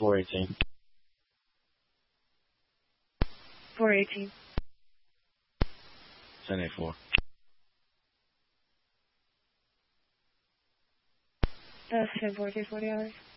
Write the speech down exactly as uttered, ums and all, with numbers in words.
four eighteen. four eighteen. ten eight four. That's ten fourteen forty hours.